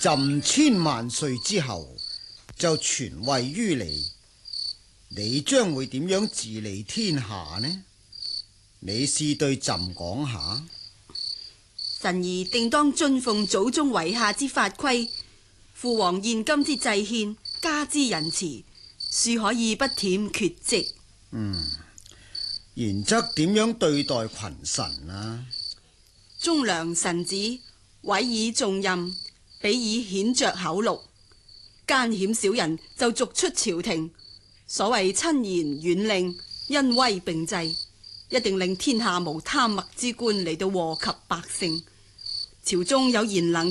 朕千萬歲之後就傳位於你，你將會點樣治理天下呢？你試對朕講下。 臣兒定當遵奉祖宗遺下之法規，父皇現今之制憲，加之仁慈，庶可以不忝厥職。 然則點樣對待群臣啊？ 忠良臣子，委以重任，比以顯爵厚祿；奸險小人就逐出朝廷。所謂親賢遠令，恩威並濟，一定令天下無貪墨之官嚟到禍及百姓。朝中有賢能